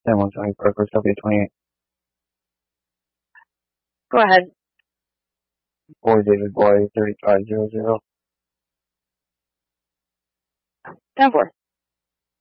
San Juan County Parker, W28. Go ahead. Boy David Boy 3500. 10-4.